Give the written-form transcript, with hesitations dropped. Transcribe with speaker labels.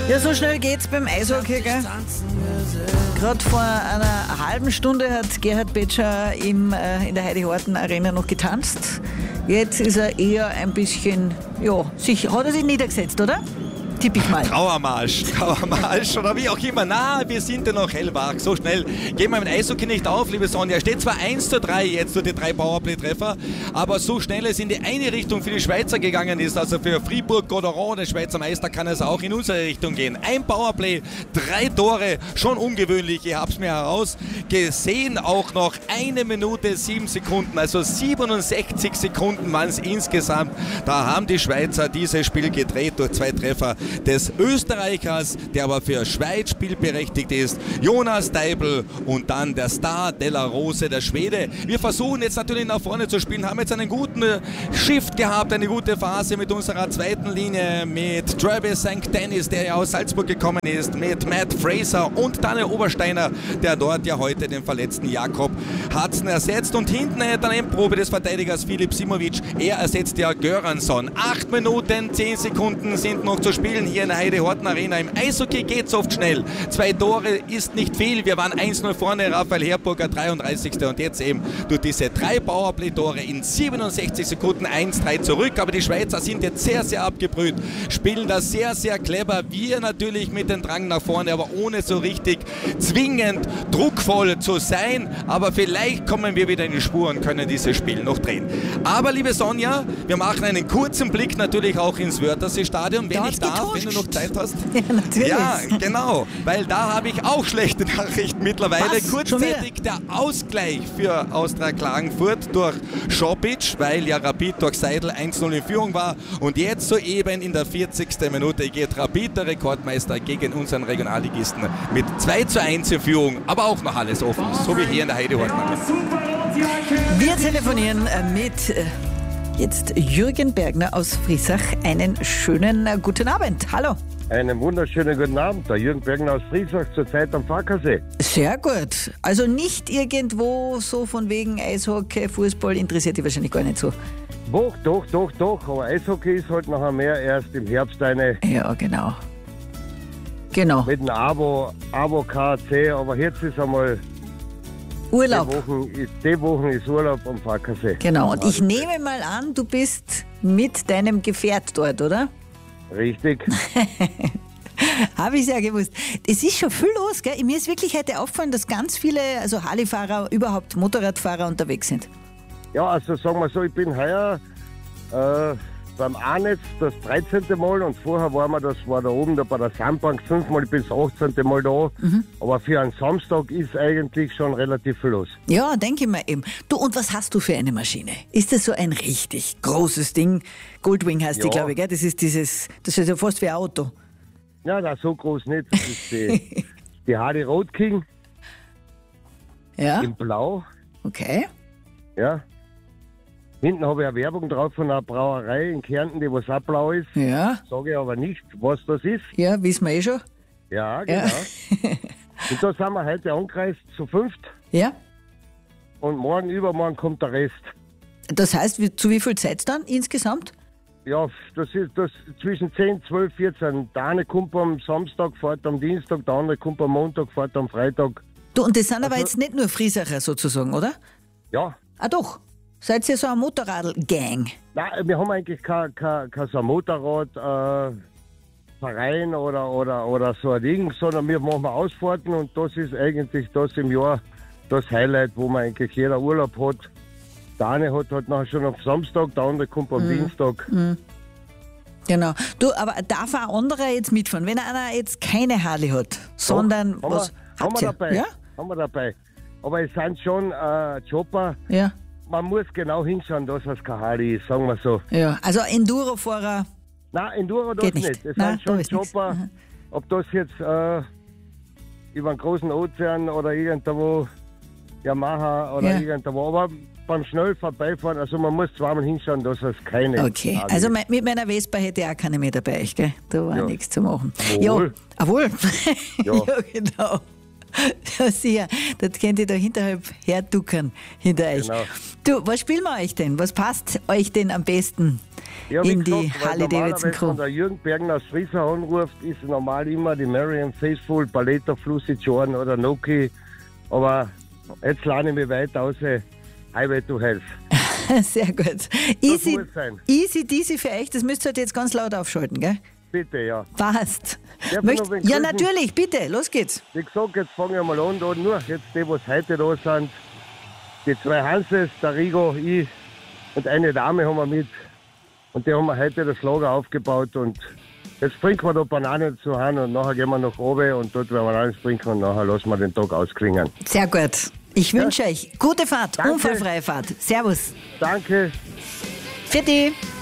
Speaker 1: Ja, so schnell geht's beim Eishockey, gell? Gerade vor einer halben Stunde hat Gerhard Betscher in der Heidi-Horten Arena noch getanzt. Jetzt ist er eher ein bisschen, hat er sich niedergesetzt, oder? Tipp ich mal.
Speaker 2: Trauermarsch oder wie auch immer. Na, wir sind ja noch hellwach. So schnell gehen wir im Eishockey nicht auf, liebe Sonja. Steht zwar 1:3 jetzt durch die 3 Powerplay-Treffer, aber so schnell es in die eine Richtung für die Schweizer gegangen ist, also für Fribourg-Gotteron, der Schweizer Meister, kann es auch in unsere Richtung gehen. Ein Powerplay, 3 Tore, schon ungewöhnlich. Ich habe es mir herausgesehen, auch noch 1 Minute 7 Sekunden, also 67 Sekunden waren es insgesamt. Da haben die Schweizer dieses Spiel gedreht durch 2 Treffer des Österreichers, der aber für Schweiz spielberechtigt ist, Jonas Deibel, und dann der Star Della Rose, der Schwede. Wir versuchen jetzt natürlich nach vorne zu spielen, haben jetzt einen guten Shift gehabt, eine gute Phase mit unserer zweiten Linie, mit Travis St. Dennis, der ja aus Salzburg gekommen ist, mit Matt Fraser und Daniel Obersteiner, der dort ja heute den verletzten Jakob Hudson ersetzt, und hinten eine Talentprobe des Verteidigers Filip Simovic, er ersetzt ja Göransson. 8 Minuten 10 Sekunden sind noch zu spielen hier in der Heidi-Horten Arena. Im Eishockey geht's oft schnell. 2 Tore ist nicht viel. Wir waren 1:0 vorne, Raphael Herburger 33. Und jetzt eben durch diese 3 Powerplay-Tore in 67 Sekunden 1:3 zurück. Aber die Schweizer sind jetzt sehr, sehr abgebrüht, spielen das sehr, sehr clever. Wir natürlich mit dem Drang nach vorne, aber ohne so richtig zwingend druckvoll zu sein. Aber vielleicht kommen wir wieder in die Spur und können dieses Spiel noch drehen. Aber liebe Sonja, wir machen einen kurzen Blick natürlich auch ins Wörthersee-Stadion, wenn ich darf, wenn du noch Zeit hast.
Speaker 1: Ja, natürlich.
Speaker 2: Ja, genau, weil da habe ich auch schlechte Nachrichten mittlerweile.
Speaker 1: Was?
Speaker 2: Kurzzeitig der Ausgleich für Austria Klagenfurt durch Schopic, weil ja Rapid durch Seidel 1:0 in Führung war. Und jetzt soeben in der 40. Minute geht Rapid, der Rekordmeister, gegen unseren Regionalligisten mit 2:1 in Führung. Aber auch noch alles offen, so wie hier in der Heidi-Horten.
Speaker 1: Wir telefonieren mit jetzt Jürgen Bergner aus Friesach. Einen schönen guten Abend. Hallo.
Speaker 3: Einen wunderschönen guten Abend. Der Jürgen Bergner aus Friesach, zurzeit am Farkasee.
Speaker 1: Sehr gut. Also nicht irgendwo so von wegen Eishockey, Fußball interessiert dich wahrscheinlich gar nicht so.
Speaker 3: Doch. Aber Eishockey ist halt nachher mehr erst im Herbst eine.
Speaker 1: Ja, genau.
Speaker 3: Mit dem Abo KC, aber jetzt ist einmal
Speaker 1: Urlaub.
Speaker 3: Die Woche ist Urlaub am Farkasee.
Speaker 1: Genau. Und ich nehme mal an, du bist mit deinem Gefährt dort, oder?
Speaker 3: Richtig.
Speaker 1: Habe ich ja gewusst. Es ist schon viel los, gell? Mir ist wirklich heute aufgefallen, dass ganz viele, also Harley-Fahrer, überhaupt Motorradfahrer unterwegs sind.
Speaker 3: Ja, also sagen wir so, ich bin heuer beim Arnetz das 13. Mal, und vorher das war da oben da bei der Sandbank 5 Mal, ich bin das 18. Mal da. Aber für einen Samstag ist eigentlich schon relativ viel los.
Speaker 1: Ja, denke ich mir eben. Du, und was hast du für eine Maschine? Ist das so ein richtig großes Ding? Goldwing heißt die, glaube ich, gell? Das ist ja fast wie ein Auto.
Speaker 3: Ja, na, so groß nicht. Das ist die Harley Road King.
Speaker 1: Ja.
Speaker 3: In Blau.
Speaker 1: Okay.
Speaker 3: Ja. Hinten habe ich eine Werbung drauf von einer Brauerei in Kärnten, die was auch blau ist.
Speaker 1: Ja.
Speaker 3: Sage ich aber nicht, was das ist.
Speaker 1: Ja, wissen wir eh schon.
Speaker 3: Ja, genau. Ja. Und da sind wir heute angereist zu 5.
Speaker 1: Ja.
Speaker 3: Und übermorgen kommt der Rest.
Speaker 1: Das heißt, zu wie viel Zeit dann insgesamt?
Speaker 3: Ja, das ist zwischen 10, 12, 14. Der eine kommt am Samstag, fährt am Dienstag, der andere kommt am Montag, fährt am Freitag.
Speaker 1: Du, und das sind aber jetzt nicht nur Friesacher sozusagen, oder?
Speaker 3: Ja.
Speaker 1: Ah doch. Seid ihr so ein Motorradl-Gang?
Speaker 3: Nein, wir haben eigentlich kein so ein Motorradverein oder so ein Ding, sondern wir machen Ausfahrten, und das ist eigentlich das im Jahr das Highlight, wo man eigentlich jeder Urlaub hat. Der eine hat halt nachher schon am Samstag, der andere kommt am Dienstag.
Speaker 1: Genau. Du, aber darf ein anderer jetzt mitfahren, wenn einer jetzt keine Harley hat, sondern
Speaker 3: Doch, haben wir dabei.
Speaker 1: Ja?
Speaker 3: Haben wir dabei. Aber es sind schon Chopper.
Speaker 1: Ja.
Speaker 3: Man muss genau hinschauen, dass es kein Harley ist, sagen wir so.
Speaker 1: Ja, also Enduro-Fahrer.
Speaker 3: Nein, Enduro das nicht. Es sind schon Chopper, ob das jetzt über einen großen Ozean oder irgendwo Yamaha oder irgendwo, aber beim schnell vorbeifahren, also man muss zweimal hinschauen, dass es keine
Speaker 1: Okay,
Speaker 3: Harley
Speaker 1: also
Speaker 3: ist.
Speaker 1: mit meiner Vespa hätte ich auch keine mehr dabei, gell? Da war nichts zu machen.
Speaker 3: Wohl.
Speaker 1: Ja, wohl.
Speaker 3: Ja.
Speaker 1: Ja, genau. Ja, sicher. Das könnt ihr da hinterhalb herduckern hinter euch.
Speaker 3: Genau.
Speaker 1: Du, was spielen wir euch denn? Was passt euch denn am besten? in die Harley-Davidson-Crew.
Speaker 3: Wenn der Jürgen Bergner aus Friesau anruft, ist normal immer die Marianne Faithfull, Paletta, Flussi, Jordan oder Noki. Aber jetzt lerne ich mich weiter aus. Highway to Health.
Speaker 1: Sehr gut. Easy Deasy für euch, das müsst ihr halt jetzt ganz laut aufschalten, gell?
Speaker 3: Bitte, ja.
Speaker 1: Passt. Ja, natürlich, bitte, los geht's.
Speaker 3: Wie gesagt, jetzt fange ich mal an, da nur jetzt die, was heute da sind. Die 2 Hanses, der Rigo, ich und eine Dame haben wir mit. Und die haben wir heute das Lager aufgebaut und jetzt trinken wir da Bananen zu Hause und nachher gehen wir nach oben und dort werden wir alles trinken und nachher lassen wir den Tag ausklingen.
Speaker 1: Sehr gut. Ich wünsche euch gute Fahrt, unfallfreie Fahrt. Servus.
Speaker 3: Danke.
Speaker 1: Für die.